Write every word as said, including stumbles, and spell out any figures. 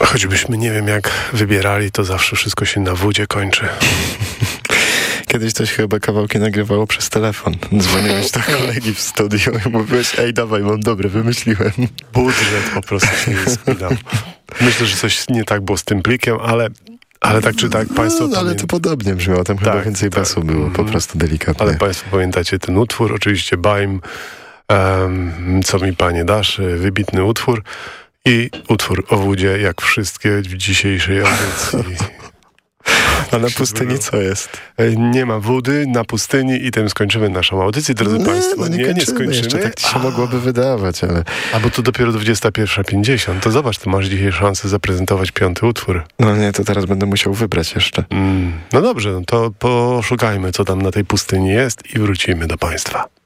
choćbyśmy nie wiem jak wybierali, to zawsze wszystko się na wódzie kończy. Kiedyś coś chyba kawałki nagrywało przez telefon. Dzwoniłeś do kolegi w studiu i mówiłeś, ej dawaj, mam dobre, wymyśliłem. Budżet po prostu się nie spinał. Myślę, że coś nie tak było z tym plikiem, ale, ale tak czy tak państwo... No, ale pamię... to podobnie brzmiało, tam chyba tak, więcej tak. basu było, po prostu delikatnie. Ale państwo pamiętacie ten utwór, oczywiście Baim, um, Co mi panie dasz, wybitny utwór i utwór o wodzie, jak wszystkie w dzisiejszej audycji. A na pustyni co jest? Nie ma wody na pustyni i tym skończymy naszą audycję, drodzy nie, Państwo. No nie, nie, nie skończymy. Jeszcze tak ci się A. mogłoby wydawać, ale... A bo to dopiero dwudziesta pierwsza pięćdziesiąt. To zobacz, ty masz dzisiaj szansę zaprezentować piąty utwór. No nie, to teraz będę musiał wybrać jeszcze. Mm, no dobrze, no to poszukajmy, co tam na tej pustyni jest i wrócimy do Państwa.